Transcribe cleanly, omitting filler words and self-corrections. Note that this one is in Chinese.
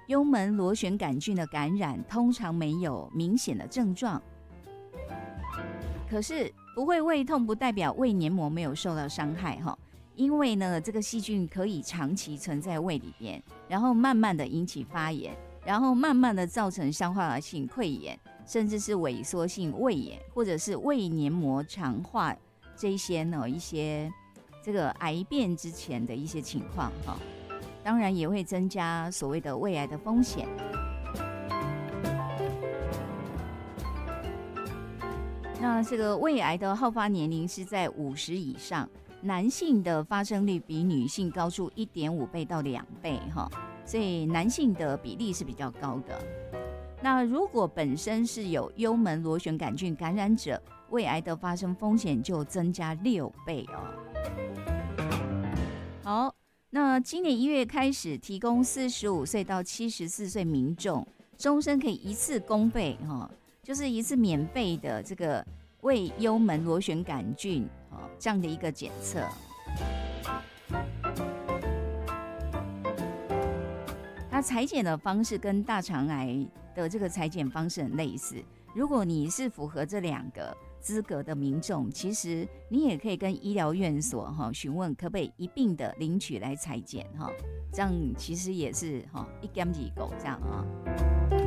幽门螺旋杆菌的感染通常没有明显的症状，可是不会胃痛不代表胃黏膜没有受到伤害因为呢，这个细菌可以长期存在胃里边，然后慢慢的引起发炎，然后慢慢的造成消化性溃炎，甚至是萎缩性胃炎，或者是胃黏膜肠化这些呢一些这个癌变之前的一些情况当然也会增加所谓的胃癌的风险。那这个胃癌的好发年龄是在50以上，男性的发生率比女性高出 1.5 倍到2倍所以男性的比例是比较高的。那如果本身是有幽门螺旋杆菌感染者，胃癌的发生风险就增加6倍好，那今年1月开始提供45岁到74岁民众终身可以一次公费就是一次免费的这个胃幽门螺旋杆菌这样的一个检测。它采检的方式跟大肠癌的这个采检方式很类似，如果你是符合这2个资格的民众，其实你也可以跟医疗院所询问可不可以一并的领取来采检这样其实也是一减二狗这样